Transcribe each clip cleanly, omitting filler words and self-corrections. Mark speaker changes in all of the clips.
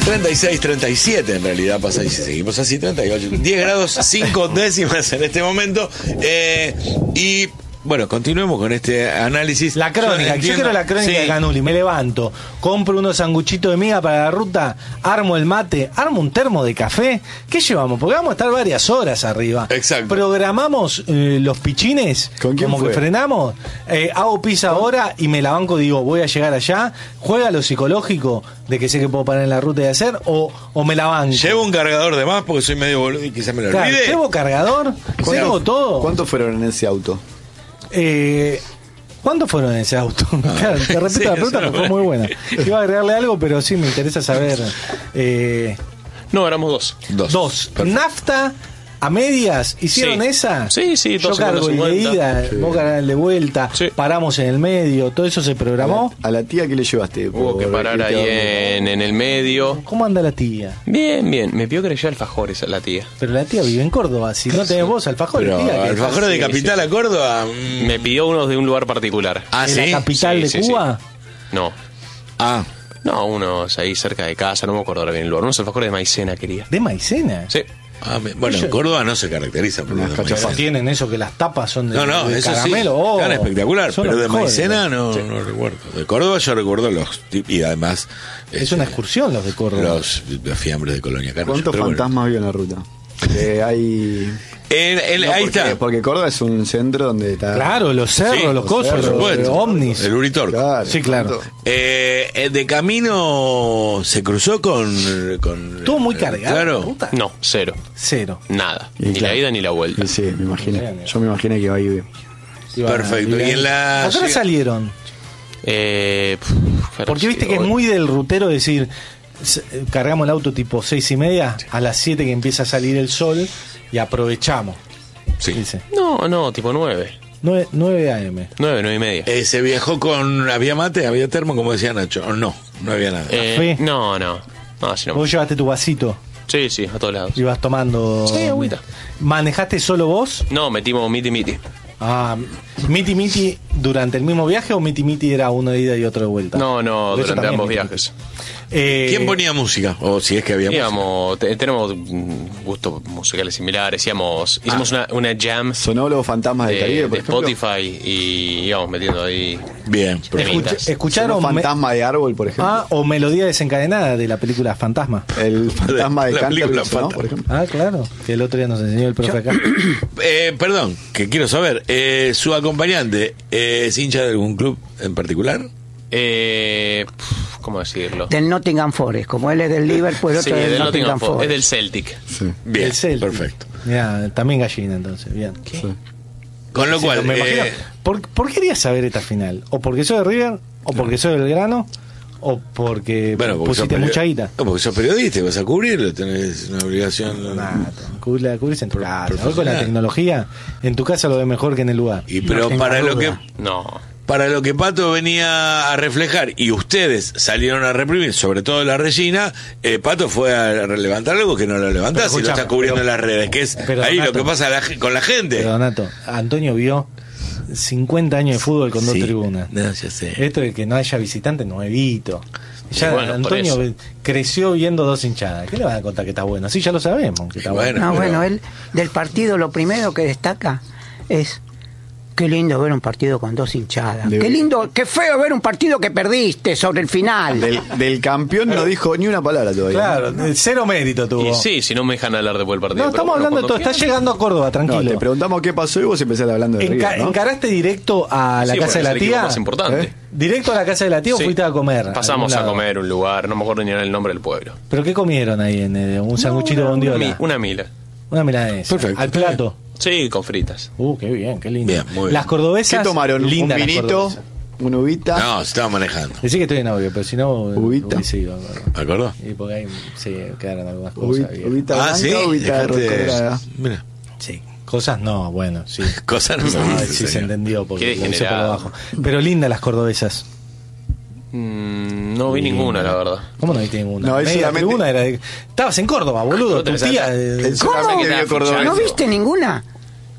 Speaker 1: 36, 37 en realidad pasa, y si seguimos así, 38. 10 grados 5 décimas en este momento. Y bueno, continuemos con este análisis.
Speaker 2: La crónica, yo quiero la crónica de Canuli. Me levanto, compro unos sanguchitos de miga para la ruta, armo el mate, armo un termo de café. ¿Qué llevamos? Porque vamos a estar varias horas arriba.
Speaker 1: Exacto.
Speaker 2: Programamos los pichines,
Speaker 3: ¿Con quién
Speaker 2: como
Speaker 3: fue?
Speaker 2: que frenamos. Hago pizza ahora y me la banco, digo, voy a llegar allá. ¿Juega lo psicológico de que sé que puedo parar en la ruta y hacer? ¿O me la banco?
Speaker 1: Llevo un cargador de más porque soy medio boludo y quizás me lo
Speaker 2: Claro,
Speaker 1: olvide.
Speaker 2: llevo cargador, llevo todo.
Speaker 3: ¿Cuántos fueron en ese auto?
Speaker 2: ¿Cuántos fueron en ese auto? Claro, te repito
Speaker 1: sí,
Speaker 2: la pregunta
Speaker 1: eso
Speaker 2: porque fue muy buena. Iba a agregarle algo, pero sí me interesa saber.
Speaker 4: No, éramos dos.
Speaker 2: Dos. Nafta a medias. ¿Hicieron
Speaker 4: Sí.
Speaker 2: esa?
Speaker 4: Sí, sí,
Speaker 2: Yo
Speaker 4: todos
Speaker 2: cargo el de
Speaker 4: 50.
Speaker 2: ida, vos cargás el de vuelta,
Speaker 4: Sí.
Speaker 2: paramos en el medio, todo eso se programó.
Speaker 3: ¿A la tía que le llevaste?
Speaker 4: Hubo que parar ahí en el medio.
Speaker 2: ¿Cómo anda la tía?
Speaker 4: Bien, bien. Me pidió que le lleve alfajores a la tía.
Speaker 2: Pero la tía vive en Córdoba, si no tenés vos alfajores,
Speaker 1: Pero
Speaker 2: tía. ¿qué
Speaker 1: alfajores de
Speaker 4: Sí,
Speaker 1: Capital a Córdoba.
Speaker 4: Me pidió unos de un lugar particular.
Speaker 1: Ah,
Speaker 2: ¿Es
Speaker 1: sí.
Speaker 2: la capital
Speaker 4: Sí,
Speaker 2: de
Speaker 4: sí,
Speaker 2: Cuba?
Speaker 4: No.
Speaker 1: Ah,
Speaker 4: No, unos ahí cerca de casa, no me acuerdo ahora bien el lugar. Unos alfajores de maicena quería.
Speaker 2: ¿De maicena?
Speaker 4: Sí.
Speaker 1: bueno, Córdoba no se caracteriza por
Speaker 3: Unas
Speaker 1: los
Speaker 3: cachapas.
Speaker 2: Pero tienen eso que las tapas son de,
Speaker 1: No,
Speaker 2: de
Speaker 1: eso
Speaker 2: caramelo.
Speaker 1: sí,
Speaker 2: oh,
Speaker 1: tan espectacular,
Speaker 2: son
Speaker 1: pero
Speaker 2: los
Speaker 1: de
Speaker 2: mejores.
Speaker 1: maicena no recuerdo. De Córdoba yo recuerdo y además
Speaker 2: Es una excursión los de Córdoba.
Speaker 1: los fiambres de Colonia Carlos.
Speaker 3: ¿Cuántos fantasmas había en la ruta? Hay... No,
Speaker 1: ahí
Speaker 3: porque,
Speaker 1: está.
Speaker 3: Porque Córdoba es un centro donde está...
Speaker 2: Claro, los cerros,
Speaker 1: Sí,
Speaker 2: los
Speaker 1: los
Speaker 2: cosos,
Speaker 1: cerros,
Speaker 2: los
Speaker 1: por supuesto.
Speaker 2: ovnis.
Speaker 1: El Uritorco.
Speaker 3: Claro,
Speaker 2: Sí, claro.
Speaker 1: De camino se cruzó con
Speaker 2: Estuvo muy cargado.
Speaker 1: Claro.
Speaker 2: Puta.
Speaker 4: No, cero.
Speaker 2: Cero.
Speaker 4: Nada.
Speaker 3: Y
Speaker 4: Ni
Speaker 3: claro.
Speaker 4: la ida ni la vuelta.
Speaker 3: Sí, me imaginé.
Speaker 2: Bien, bien.
Speaker 3: Yo me imaginé que iba ahí.
Speaker 1: Perfecto. Y en la
Speaker 2: ¿A qué hora salieron? Porque viste que es muy del rutero decir, cargamos el auto tipo 6:30, a las 7 que empieza a salir el sol y aprovechamos.
Speaker 1: Sí.
Speaker 2: Dice.
Speaker 4: No, tipo 9.
Speaker 2: 9 AM.
Speaker 4: 9 y media.
Speaker 1: Se viajó con... ¿Había mate? ¿Había termo? Como decía Nacho. ¿O no? No había nada.
Speaker 2: ¿Café?
Speaker 4: No, si no.
Speaker 2: Vos llevaste tu vasito
Speaker 4: Sí, a todos lados.
Speaker 2: y vas tomando.
Speaker 4: Sí, agüita.
Speaker 2: ¿Manejaste solo vos?
Speaker 4: No, metimos miti.
Speaker 2: Ah, ¿miti durante el mismo viaje o miti era uno de ida y otro de vuelta?
Speaker 4: No,
Speaker 2: Porque eso
Speaker 4: durante
Speaker 2: también
Speaker 4: ambos
Speaker 2: miti-miti.
Speaker 4: viajes.
Speaker 1: ¿Quién ponía música? O si es que había música.
Speaker 4: Íbamos, tenemos gustos musicales similares. Hicimos una jam
Speaker 3: Sonó los fantasmas del Caribe,
Speaker 4: de
Speaker 3: por ejemplo.
Speaker 4: Spotify y íbamos metiendo ahí.
Speaker 1: Bien, perfecto.
Speaker 2: ¿Escucharon
Speaker 3: Sonó Fantasma de Árbol, por ejemplo.
Speaker 2: o Melodía Desencadenada de la película Fantasma?
Speaker 3: El fantasma de
Speaker 1: La película
Speaker 3: Canterbury, ¿no?
Speaker 1: Fantasma.
Speaker 3: Por ejemplo.
Speaker 2: Ah, claro, que el otro día nos enseñó el profe acá.
Speaker 1: Perdón, que quiero saber. ¿Su acompañante es hincha de algún club en particular?
Speaker 4: ¿Cómo decirlo?
Speaker 5: Del Nottingham Forest, como él es del Liverpool, el
Speaker 4: Sí,
Speaker 5: otro es del
Speaker 4: del
Speaker 5: Nottingham
Speaker 4: Nottingham
Speaker 5: Forest.
Speaker 4: es del Celtic.
Speaker 3: Sí.
Speaker 1: Bien,
Speaker 2: El Celtic.
Speaker 1: perfecto.
Speaker 2: Mirá, también gallina entonces, bien.
Speaker 3: Sí.
Speaker 1: Con lo
Speaker 2: Sí,
Speaker 1: cual,
Speaker 2: me imagino. ¿Por qué querías saber esta final? ¿O porque soy de River? ¿O porque soy de Belgrano? ¿O porque
Speaker 1: porque
Speaker 2: pusiste
Speaker 1: sos
Speaker 2: mucha guita?
Speaker 1: No, porque sos periodista y vas a cubrirlo, tenés una obligación.
Speaker 2: Nada, cubrís en tu casa. Hoy con la tecnología, en tu casa lo ves mejor que en el lugar.
Speaker 1: Y pero
Speaker 5: No tengo
Speaker 1: para lo que
Speaker 5: duda.
Speaker 4: No.
Speaker 1: para lo que Pato venía a reflejar y ustedes salieron a reprimir, sobre todo la Regina, Pato fue a levantar algo que no lo levantás y lo está cubriendo en las redes, que es
Speaker 2: pero,
Speaker 1: ahí
Speaker 2: Donato,
Speaker 1: lo que pasa con la gente.
Speaker 2: Pero Donato, Antonio vio 50 años de fútbol con dos
Speaker 1: Sí,
Speaker 2: tribunas.
Speaker 1: no, ya sé.
Speaker 2: Esto de que no haya visitantes, nuevito. Ya
Speaker 4: bueno, por
Speaker 2: Antonio
Speaker 4: eso.
Speaker 2: creció viendo dos hinchadas. ¿Qué le van a contar que está bueno? Sí, ya lo sabemos que está bueno.
Speaker 5: No,
Speaker 1: pero-
Speaker 5: bueno, él del partido lo primero que destaca es qué lindo ver un partido con dos hinchadas.
Speaker 3: De-
Speaker 5: Qué lindo, qué feo ver un partido que perdiste sobre el final.
Speaker 3: Del campeón no dijo ni una palabra todavía.
Speaker 2: Claro, cero mérito tuvo.
Speaker 4: Y sí, si no me dejan hablar después del partido.
Speaker 2: No,
Speaker 4: pero
Speaker 2: estamos
Speaker 4: bueno,
Speaker 2: hablando de todo.
Speaker 4: cuando
Speaker 2: Está
Speaker 4: quieran.
Speaker 2: llegando a Córdoba,
Speaker 3: No,
Speaker 2: tranquilo.
Speaker 3: te preguntamos qué pasó y vos empezaste hablando de River, ¿no?
Speaker 2: ¿Encaraste directo a la
Speaker 4: Sí,
Speaker 2: casa
Speaker 4: porque
Speaker 2: de la
Speaker 4: es el equipo
Speaker 2: tía?
Speaker 4: más importante.
Speaker 3: ¿Eh?
Speaker 2: ¿Directo a la casa de la tía o
Speaker 4: Sí.
Speaker 2: fuiste a comer?
Speaker 4: Pasamos
Speaker 2: ¿A
Speaker 4: a
Speaker 2: algún lado?
Speaker 4: comer un lugar, no me acuerdo ni el nombre del pueblo.
Speaker 2: ¿Pero qué comieron ahí en un sanguchito
Speaker 4: No,
Speaker 2: bondiola?
Speaker 4: una mila.
Speaker 2: Una milanesa.
Speaker 3: Perfecto.
Speaker 2: Al plato.
Speaker 4: Sí, con fritas.
Speaker 2: Qué bien, qué lindo.
Speaker 1: Bien, muy bien.
Speaker 2: Las cordobesas.
Speaker 3: ¿Qué tomaron? ¿Un
Speaker 2: lindas las
Speaker 3: vinito?
Speaker 2: cordobesas.
Speaker 3: ¿Una uvita?
Speaker 1: No, se estaba manejando.
Speaker 2: Decí que estoy en audio, pero si no,
Speaker 3: Uvita.
Speaker 2: hubiese ido.
Speaker 1: ¿De acuerdo?
Speaker 2: Y porque ahí sí quedaron algunas cosas.
Speaker 3: Uvita,
Speaker 2: bien.
Speaker 3: uvita blanca,
Speaker 1: sí,
Speaker 3: uvita rocorada.
Speaker 1: mira,
Speaker 2: Sí. Cosas no, bueno, sí.
Speaker 1: cosas no
Speaker 2: No,
Speaker 1: se
Speaker 2: sí
Speaker 1: dicen,
Speaker 2: se
Speaker 1: señor.
Speaker 2: entendió
Speaker 4: Qué
Speaker 2: porque lo hice por
Speaker 4: degenerado.
Speaker 2: abajo. Pero lindas las cordobesas.
Speaker 4: No vi ninguna, la verdad.
Speaker 2: ¿Cómo no viste ninguna?
Speaker 3: No, él
Speaker 2: Media
Speaker 3: solamente-
Speaker 2: tribuna era estabas en Córdoba, boludo.
Speaker 4: No
Speaker 2: Tu
Speaker 4: tenés
Speaker 2: tía.
Speaker 4: acá.
Speaker 3: Él
Speaker 5: ¿Cómo?
Speaker 3: solamente vio Córdoba.
Speaker 5: ¿No viste ninguna?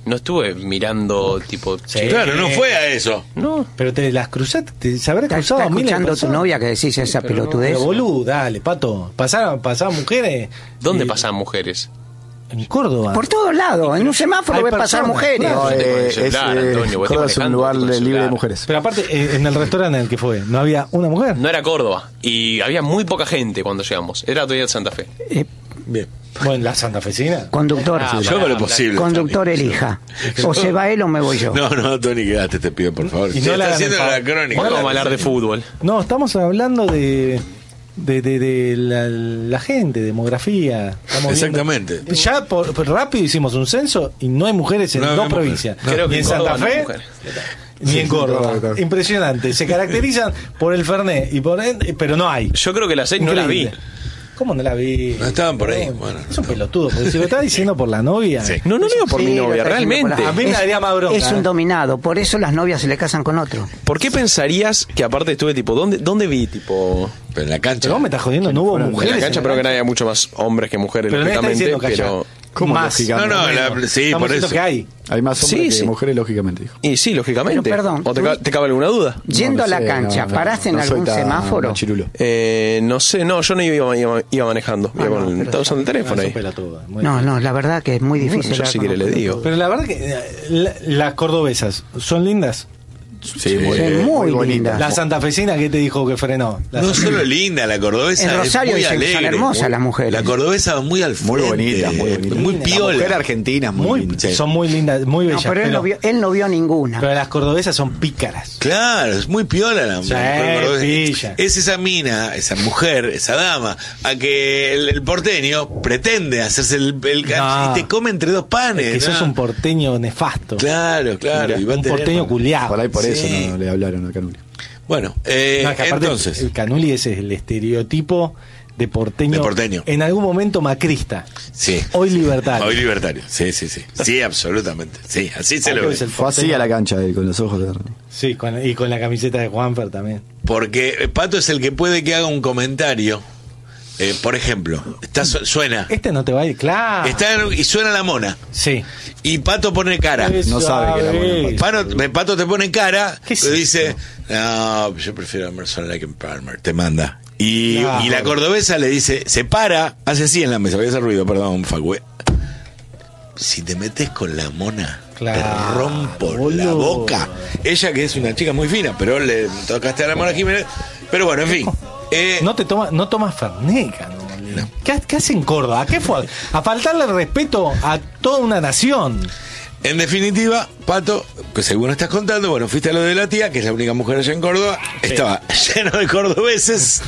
Speaker 4: No estuve mirando, tipo...
Speaker 2: Sí.
Speaker 1: Claro, no fue a eso.
Speaker 4: No.
Speaker 2: Pero te las cruzaste, se habrá
Speaker 5: ¿Estás
Speaker 2: cruzado miles de
Speaker 5: escuchando a tu
Speaker 2: personas.
Speaker 5: novia que decís esa pelotudez?
Speaker 2: Pero boludo, dale, Pato. Pasaban mujeres.
Speaker 4: ¿Dónde
Speaker 2: y-
Speaker 4: pasan mujeres?
Speaker 2: En Córdoba.
Speaker 5: Por todos lados, en un semáforo
Speaker 2: Hay
Speaker 5: ves pasar
Speaker 2: personas,
Speaker 5: mujeres.
Speaker 2: claro.
Speaker 3: No,
Speaker 4: Yo tengo el
Speaker 3: es,
Speaker 4: celular, Antonio, vos
Speaker 3: Córdoba
Speaker 4: estás
Speaker 3: es un
Speaker 4: manejando,
Speaker 3: lugar
Speaker 4: vos tenés el
Speaker 3: libre de
Speaker 4: celular.
Speaker 3: mujeres.
Speaker 2: Pero aparte, en el restaurante en el que fue, ¿no había una mujer?
Speaker 4: No era Córdoba. Y había muy poca gente cuando llegamos. Era todavía de Santa Fe.
Speaker 1: Bien.
Speaker 2: Bueno, la santafesina.
Speaker 5: Conductor,
Speaker 1: Yo hago lo posible.
Speaker 5: conductor
Speaker 1: Tony.
Speaker 5: elija. O se va él o me voy yo.
Speaker 1: No, Tony, quédate, te pido, por favor.
Speaker 2: Y
Speaker 1: Se
Speaker 2: no la
Speaker 1: está
Speaker 2: hagan el
Speaker 1: haciendo la
Speaker 2: favor.
Speaker 1: crónica.
Speaker 4: Bueno, vamos a hablar de fútbol.
Speaker 2: No, estamos hablando de la gente, demografía. Estamos
Speaker 1: Exactamente.
Speaker 2: viendo- Ya por rápido hicimos un censo y no hay mujeres en
Speaker 1: No hay
Speaker 2: dos
Speaker 1: mujeres.
Speaker 2: provincias.
Speaker 4: Creo que
Speaker 2: Ni en
Speaker 4: en Córdoba
Speaker 2: Santa
Speaker 4: no hay
Speaker 2: Fe,
Speaker 4: mujeres.
Speaker 2: ni en Córdoba.
Speaker 3: Córdoba.
Speaker 2: Impresionante. Se caracterizan por el Fernet y pero no hay.
Speaker 4: Yo creo que las 6 no las vi.
Speaker 2: Increíble. ¿Cómo no la vi?
Speaker 1: No estaban por ahí,
Speaker 2: No,
Speaker 1: bueno.
Speaker 2: Es un pelotudo, porque si lo está diciendo por la novia.
Speaker 1: Sí.
Speaker 4: No digo por
Speaker 5: Sí,
Speaker 4: mi
Speaker 5: lo
Speaker 4: novia,
Speaker 5: está diciendo
Speaker 4: realmente.
Speaker 5: por la-
Speaker 2: A mí me daría más bronca.
Speaker 5: Es un dominado, por eso las novias se le casan con otro.
Speaker 4: ¿Por qué pensarías que aparte estuve tipo, ¿dónde vi tipo?
Speaker 1: Pero en la cancha.
Speaker 2: Pero vos me estás jodiendo, no hubo
Speaker 3: fueron de
Speaker 2: mujeres.
Speaker 4: En la cancha,
Speaker 2: en
Speaker 4: pero que nadie, mucho más hombres que mujeres,
Speaker 2: Pero no está
Speaker 4: lógicamente,
Speaker 2: diciendo que haya
Speaker 4: pero...
Speaker 3: ¿Cómo
Speaker 2: más.
Speaker 3: lógicamente?
Speaker 1: Sí,
Speaker 2: Estamos
Speaker 1: por
Speaker 2: diciendo
Speaker 1: eso.
Speaker 2: que hay.
Speaker 3: Hay más hombres
Speaker 4: Sí,
Speaker 3: que
Speaker 4: sí.
Speaker 3: mujeres, lógicamente, dijo.
Speaker 4: Y sí, lógicamente.
Speaker 5: Pero, perdón,
Speaker 4: ¿O te cabe alguna duda?
Speaker 5: Yendo
Speaker 3: No,
Speaker 5: a la
Speaker 3: no sé,
Speaker 5: cancha,
Speaker 3: no,
Speaker 5: ¿paraste en
Speaker 3: no soy
Speaker 5: algún
Speaker 3: tan
Speaker 5: semáforo?
Speaker 3: machirulo.
Speaker 4: No sé, no, yo no iba manejando. Estaba usando el teléfono ahí.
Speaker 5: No, la verdad que es muy difícil.
Speaker 4: Yo
Speaker 5: hablar
Speaker 4: si
Speaker 5: con
Speaker 4: quiere
Speaker 5: un
Speaker 4: le digo.
Speaker 5: conductor.
Speaker 2: Pero la verdad que las cordobesas son lindas.
Speaker 3: Sí,
Speaker 5: muy linda.
Speaker 2: La santafesina que te dijo que frenó. La
Speaker 1: No solo linda, la cordobesa
Speaker 5: En
Speaker 1: es
Speaker 5: Rosario
Speaker 1: muy
Speaker 5: dicen que son
Speaker 1: alegre.
Speaker 5: hermosas las mujeres.
Speaker 1: La cordobesa va muy al frente.
Speaker 3: Muy bonita, muy bonita.
Speaker 1: Muy
Speaker 3: La
Speaker 1: piola.
Speaker 3: mujer argentina es muy linda.
Speaker 1: Sí.
Speaker 2: Son muy lindas, muy
Speaker 5: No,
Speaker 2: bellas.
Speaker 5: pero él no vio ninguna.
Speaker 2: pero las cordobesas son pícaras.
Speaker 1: Claro, es muy piola la
Speaker 2: Sí,
Speaker 1: mujer cordobesa.
Speaker 2: pilla.
Speaker 1: Es esa mina, esa mujer, esa dama, a que el porteño pretende hacerse el
Speaker 2: No.
Speaker 1: y te come entre dos panes.
Speaker 2: Es que
Speaker 1: ¿no?
Speaker 2: sos un porteño nefasto.
Speaker 1: Claro. Y va a
Speaker 2: Un
Speaker 1: tener-
Speaker 2: porteño culiado.
Speaker 3: Por ahí por
Speaker 1: Sí.
Speaker 3: eso no le hablaron al Canuli.
Speaker 1: Bueno,
Speaker 2: No, es que aparte
Speaker 1: entonces.
Speaker 2: el Canuli ese es el estereotipo de porteño.
Speaker 1: De porteño.
Speaker 2: En algún momento macrista.
Speaker 1: Sí.
Speaker 2: Hoy libertario.
Speaker 1: Hoy libertario. Sí. Sí, absolutamente. Sí, así se
Speaker 2: Ah,
Speaker 1: lo
Speaker 2: que
Speaker 1: ve.
Speaker 2: es el
Speaker 3: Fue así
Speaker 2: porteño.
Speaker 3: a la cancha él, con los ojos de...
Speaker 2: Sí, y con la camiseta de Juanfer también.
Speaker 1: Porque Pato es el que puede que haga un comentario. Por ejemplo, suena.
Speaker 2: Este no te va a ir, claro.
Speaker 1: Y suena la mona.
Speaker 2: Sí.
Speaker 1: Y Pato pone cara.
Speaker 3: No sabe que la mona
Speaker 1: Pato te pone cara,
Speaker 2: ¿Qué es
Speaker 1: le dice,
Speaker 2: esto?
Speaker 1: no, yo prefiero a Emerson Lake and Palmer, te manda. Y
Speaker 2: Claro.
Speaker 1: la cordobesa le dice, se para, hace así en la mesa, voy a hacer ruido, perdón, Facue. Si te metes con la mona,
Speaker 2: Claro,
Speaker 1: te rompo la
Speaker 2: boludo.
Speaker 1: boca. Ella que es una chica muy fina, pero le tocaste a la mona Jiménez. Pero bueno, en fin.
Speaker 2: No tomas Fernet, Canuli.
Speaker 1: No.
Speaker 2: ¿Qué hace en Córdoba? ¿Qué fue? A faltarle respeto a toda una nación.
Speaker 1: En definitiva, Pato, que según estás contando, bueno, fuiste a lo de la tía, que es la única mujer allá en Córdoba, estaba lleno de cordobeses,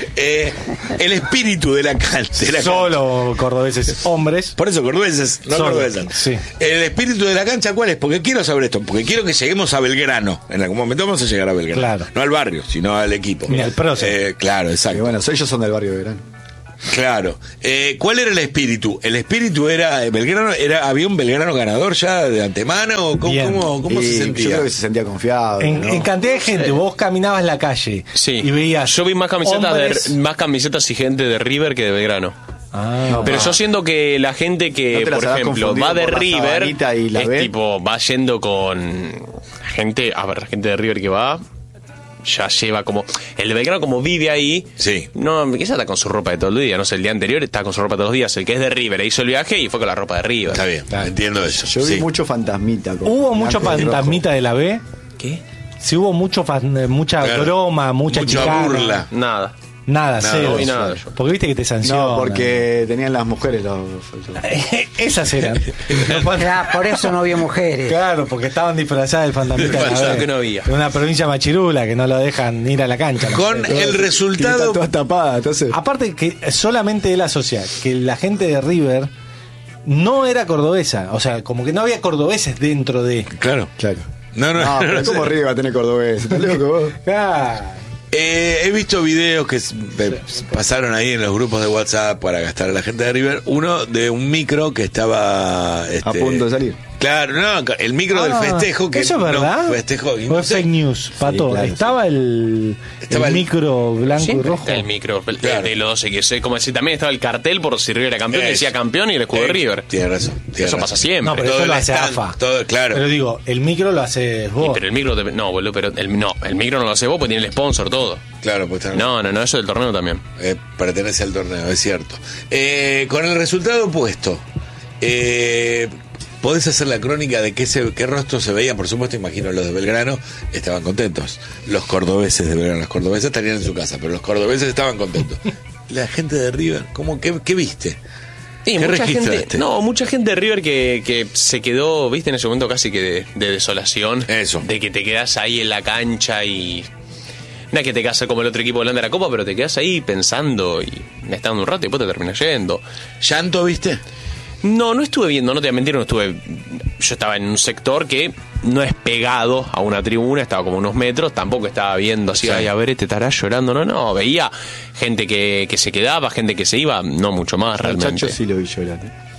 Speaker 1: el espíritu de la cancha.
Speaker 2: Solo cordobeses hombres.
Speaker 1: Por eso, cordobeses, no
Speaker 2: Solo,
Speaker 1: cordobesas.
Speaker 2: sí.
Speaker 1: El espíritu de la cancha, ¿cuál es? Porque quiero saber esto, porque quiero que lleguemos a Belgrano. En algún momento vamos a llegar a Belgrano.
Speaker 2: Claro.
Speaker 1: No al barrio, sino al equipo.
Speaker 2: Ni al prócer.
Speaker 1: Claro,
Speaker 3: Y
Speaker 1: exacto.
Speaker 3: bueno, ellos son del barrio de Verano.
Speaker 1: Claro. ¿Cuál era el espíritu? ¿El espíritu era Belgrano? ¿Había un Belgrano ganador ya de antemano? ¿O
Speaker 2: Bien.
Speaker 1: ¿Cómo
Speaker 3: Y
Speaker 1: se
Speaker 3: yo
Speaker 1: sentía?
Speaker 3: creo que se sentía confiado.
Speaker 2: En,
Speaker 3: ¿no?
Speaker 2: en cantidad de gente, vos caminabas la calle
Speaker 4: Sí.
Speaker 2: y veías.
Speaker 4: Yo vi más camisetas
Speaker 2: hombres-
Speaker 4: más camisetas y gente de River que de Belgrano.
Speaker 2: Ah,
Speaker 4: Pero yo siento que la gente que,
Speaker 3: ¿No te las
Speaker 4: por
Speaker 3: habrás
Speaker 4: ejemplo,
Speaker 3: confundido
Speaker 4: va de
Speaker 3: por la
Speaker 4: River,
Speaker 3: sabanita y la
Speaker 4: es
Speaker 3: B?
Speaker 4: tipo, va yendo con gente, a ver, la gente de River que va, ya lleva como, el de Belgrano como vive ahí,
Speaker 1: Sí.
Speaker 4: no, quizás está con su ropa de todo el día, no sé, el día anterior está con su ropa todos los días, el que es de River hizo el viaje y fue con la ropa de River.
Speaker 1: Está bien,
Speaker 2: Claro.
Speaker 1: entiendo eso.
Speaker 3: Yo vi
Speaker 1: Sí.
Speaker 3: mucho fantasmita. con
Speaker 2: ¿Hubo mucho
Speaker 3: blanco y rojo.
Speaker 2: fantasmita de la B?
Speaker 4: ¿Qué?
Speaker 2: Si hubo mucha
Speaker 1: Claro.
Speaker 2: broma, mucha chicana.
Speaker 1: burla.
Speaker 4: Nada.
Speaker 2: Nada, cero.
Speaker 4: no vi nada yo.
Speaker 2: Porque viste que te sancionan.
Speaker 3: No, porque tenían las mujeres los...
Speaker 2: Esas eran.
Speaker 5: Claro, por eso no vio mujeres.
Speaker 2: Claro, porque estaban disfrazadas del fantasmita de la
Speaker 4: Pensaba
Speaker 2: B.
Speaker 4: que no había.
Speaker 2: De una provincia machirula que no lo dejan ir a la cancha. ¿no?
Speaker 1: Con el
Speaker 3: Está
Speaker 1: resultado.
Speaker 3: toda tapada, entonces...
Speaker 2: Aparte que solamente él asocia que la gente de River no era cordobesa. O sea, como que no había cordobeses dentro de...
Speaker 1: Claro.
Speaker 3: Claro.
Speaker 1: No,
Speaker 3: No, pero
Speaker 1: no sé.
Speaker 3: ¿cómo River va a tener cordobés? ¿Estás loco vos?
Speaker 2: Ah,
Speaker 1: He visto videos que pasaron ahí en los grupos de WhatsApp para gastar a la gente de River. Uno de un micro que estaba
Speaker 3: A punto de salir.
Speaker 1: Claro, no, el micro del festejo. Que
Speaker 2: ¿eso es verdad?
Speaker 1: No, festejo.
Speaker 2: ¿O es fake news, Pato?
Speaker 3: claro,
Speaker 2: estaba el micro blanco y rojo.
Speaker 4: El micro
Speaker 1: Claro.
Speaker 4: de los que sé, como decir, también estaba el cartel por si River era campeón, que decía campeón y el escudo de River.
Speaker 1: Tiene razón.
Speaker 4: Eso pasa siempre.
Speaker 2: No, pero
Speaker 1: Todo
Speaker 2: eso lo
Speaker 1: el
Speaker 2: hace
Speaker 1: stand,
Speaker 2: AFA.
Speaker 1: todo, claro.
Speaker 2: Pero digo, el micro lo haces
Speaker 4: Sí,
Speaker 2: vos.
Speaker 4: pero el micro no, boludo, pero el micro no lo hace vos porque tiene el sponsor todo.
Speaker 1: Claro, pues está.
Speaker 4: No, eso del torneo también.
Speaker 1: Pertenece al torneo, es cierto. Con el resultado opuesto, ¿podés hacer la crónica de qué rostro se veía? Por supuesto, imagino los de Belgrano estaban contentos. Los cordobeses de Belgrano, los cordobeses estarían en su casa, pero los cordobeses estaban contentos. La gente de River, ¿qué viste?
Speaker 4: Sí,
Speaker 1: ¿Qué
Speaker 4: mucha
Speaker 1: registraste?
Speaker 4: gente, mucha gente de River que se quedó, viste, en ese momento casi que de desolación.
Speaker 1: Eso.
Speaker 4: De que te quedás ahí en la cancha y... No es que te quedas como el otro equipo de Holanda de la Copa, pero te quedás ahí pensando y estando un rato y después te terminas yendo.
Speaker 1: ¿Llanto viste?
Speaker 4: No estuve viendo, no te voy a mentir, yo estaba en un sector que no es pegado a una tribuna, estaba como unos metros, tampoco estaba viendo así,
Speaker 1: Sí.
Speaker 4: ay, a ver, este estará llorando, no, veía gente que se quedaba, gente que se iba, no mucho más
Speaker 3: El
Speaker 4: realmente.
Speaker 3: Chacho sí lo vi llorar.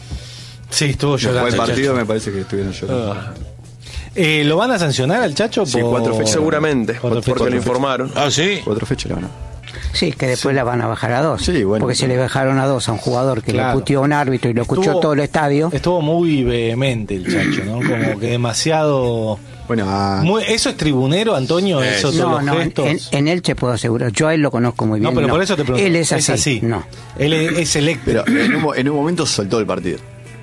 Speaker 2: Sí, estuvo
Speaker 3: Después
Speaker 2: llorando.
Speaker 3: del
Speaker 2: el
Speaker 3: partido
Speaker 2: Chacho.
Speaker 3: me parece que estuvieron llorando.
Speaker 2: ¿Lo van a sancionar al Chacho?
Speaker 3: Sí, 4 fechas.
Speaker 4: Seguramente,
Speaker 2: Cuatro
Speaker 4: porque
Speaker 2: fechas.
Speaker 4: lo informaron.
Speaker 1: Ah, sí.
Speaker 3: 4 fechas la ganó.
Speaker 5: Sí, que después la van a bajar a 2.
Speaker 3: Sí, bueno.
Speaker 5: Porque se le bajaron a 2 a un jugador que
Speaker 2: Claro.
Speaker 5: lo puteó a un árbitro y lo escuchó todo el estadio.
Speaker 2: Estuvo muy vehemente el Chacho, ¿no? Como que demasiado...
Speaker 3: Bueno,
Speaker 2: ¿Eso es tribunero, Antonio? ¿Eso todos
Speaker 5: No,
Speaker 2: los
Speaker 5: no,
Speaker 2: gestos?
Speaker 5: en él te puedo asegurar. Yo a él lo conozco muy bien.
Speaker 2: No, pero por eso te pregunto.
Speaker 5: Él es así. No.
Speaker 2: Él es eléctrico.
Speaker 3: pero en un momento soltó el partido.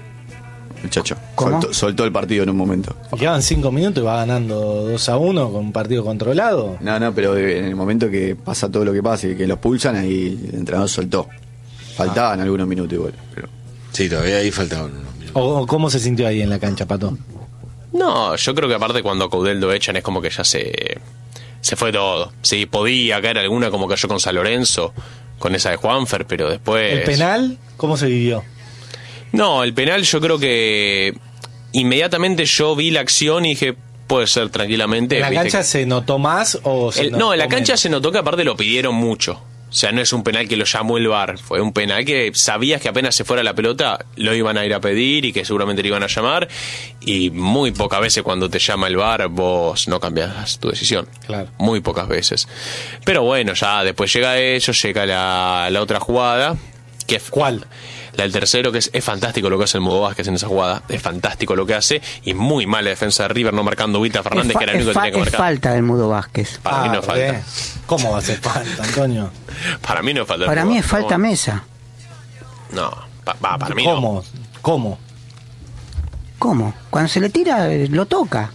Speaker 3: El Chacho.
Speaker 5: ¿Cómo?
Speaker 3: Soltó el partido en un momento.
Speaker 2: Quedaban 5 minutos y va ganando 2-1 con un partido controlado.
Speaker 3: No, pero en el momento que pasa todo lo que pasa y que los pulsan, ahí el entrenador soltó. Faltaban algunos minutos igual. Pero...
Speaker 1: Sí, todavía ahí faltaban unos minutos.
Speaker 2: ¿O cómo se sintió ahí en la cancha, Pato?
Speaker 4: No, yo creo que aparte cuando a Coudet lo echan es como que ya se fue todo. Sí, podía caer alguna como cayó con San Lorenzo, con esa de Juanfer, pero después...
Speaker 2: ¿El penal cómo se vivió?
Speaker 4: No, el penal yo creo que inmediatamente yo vi la acción y dije, puede ser tranquilamente.
Speaker 2: ¿En la
Speaker 4: ¿viste?
Speaker 2: cancha se notó más o se
Speaker 4: No, en la
Speaker 2: notó
Speaker 4: cancha
Speaker 2: menos?
Speaker 4: se notó que aparte lo pidieron mucho. O sea, no es un penal que lo llamó el VAR. Fue un penal que sabías que apenas se fuera la pelota lo iban a ir a pedir y que seguramente lo iban a llamar. Y muy pocas veces cuando te llama el VAR vos no cambias tu decisión.
Speaker 2: Claro.
Speaker 4: Muy pocas veces. Pero bueno, ya después llega eso, llega la otra jugada.
Speaker 2: ¿Cuál?
Speaker 4: La del tercero, que es fantástico lo que hace el Mudo Vázquez en esa jugada. Es fantástico lo que hace. Y muy mala defensa de River, no marcando Wilta Fernández, que era el único que tenía que
Speaker 5: Es
Speaker 4: marcar.
Speaker 5: falta del Mudo Vázquez.
Speaker 4: Para mí no es falta.
Speaker 2: ¿Cómo va a ser falta, Antonio?
Speaker 4: Para mí no es falta.
Speaker 5: Para mí es falta Mesa.
Speaker 4: No, para mí no.
Speaker 2: ¿Cómo?
Speaker 5: ¿Cómo? Cuando se le tira, lo toca.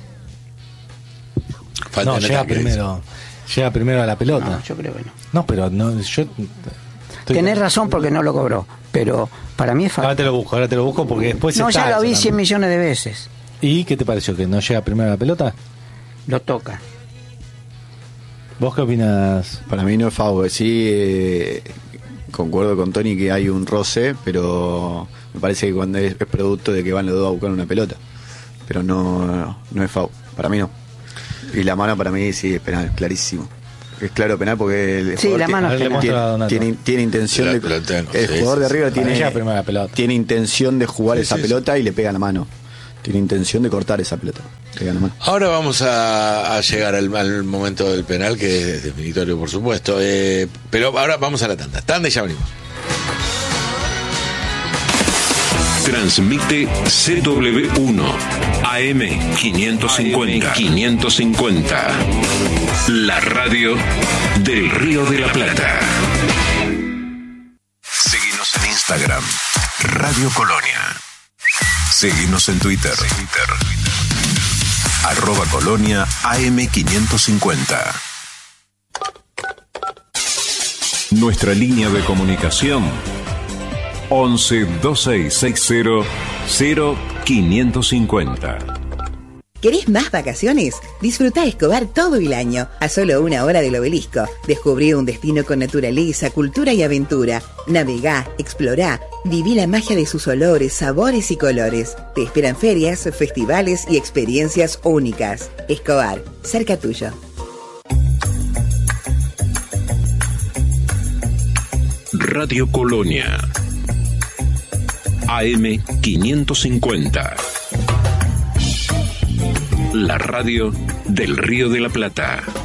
Speaker 1: Falta
Speaker 2: No,
Speaker 1: en
Speaker 2: llega
Speaker 1: ataque,
Speaker 2: primero a la pelota.
Speaker 5: No, yo creo que no.
Speaker 2: No, pero no, yo...
Speaker 5: Tenés razón porque no lo cobró. Pero para mí es falta.
Speaker 2: Ahora te lo busco porque después
Speaker 5: No,
Speaker 2: está
Speaker 5: ya lo vi
Speaker 2: eso
Speaker 5: 100
Speaker 2: también.
Speaker 5: millones de veces.
Speaker 2: ¿Y qué te pareció? ¿Que no llega primero a la pelota?
Speaker 5: Lo toca.
Speaker 2: ¿Vos qué opinas?
Speaker 3: Para mí no es foul. Sí, concuerdo con Tony que hay un roce, pero me parece que cuando es producto de que van los dos a buscar una pelota. Pero no es foul. Para mí no. Y la mano para mí sí es penal, clarísimo. Es claro penal porque el
Speaker 5: Sí,
Speaker 3: jugador
Speaker 5: la mano es
Speaker 2: penal.
Speaker 3: tiene,
Speaker 2: Le muestro a Donato.
Speaker 3: tiene intención de...
Speaker 1: Lo tengo,
Speaker 3: el
Speaker 1: sí,
Speaker 3: jugador de
Speaker 1: sí,
Speaker 3: River
Speaker 2: Para mí llega
Speaker 3: tiene,
Speaker 2: primero la pelota.
Speaker 3: tiene intención de jugar
Speaker 1: Sí,
Speaker 3: esa
Speaker 1: sí,
Speaker 3: pelota y le pega la mano. Tiene intención de cortar esa pelota. Pega la mano.
Speaker 1: Ahora vamos a llegar al momento del penal, que es definitorio, por supuesto. Pero ahora vamos a la tanda. Tanda y ya venimos.
Speaker 6: Transmite CW1 AM 550. La radio del Río de la Plata. Seguinos en Instagram, Radio Colonia. Seguinos en Twitter. @Colonia AM550. Nuestra línea de comunicación 11 2660 0550.
Speaker 7: ¿Querés más vacaciones? Disfrutá Escobar todo el año, a solo 1 hora del obelisco. Descubrí un destino con naturaleza, cultura y aventura. Navegá, explorá, viví la magia de sus olores, sabores y colores. Te esperan ferias, festivales y experiencias únicas. Escobar, cerca tuyo.
Speaker 6: Radio Colonia AM 550. La radio del Río de la Plata.